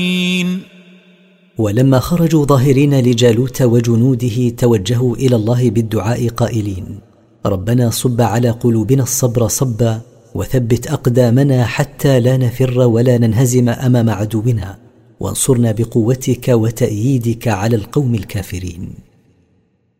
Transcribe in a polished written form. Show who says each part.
Speaker 1: ولما خرجوا ظاهرين لجالوت وجنوده توجهوا إلى الله بالدعاء قائلين: ربنا صب على قلوبنا الصبر صبا وثبت أقدامنا حتى لا نفر ولا ننهزم أمام عدونا، وانصرنا بقوتك وتأييدك على القوم الكافرين.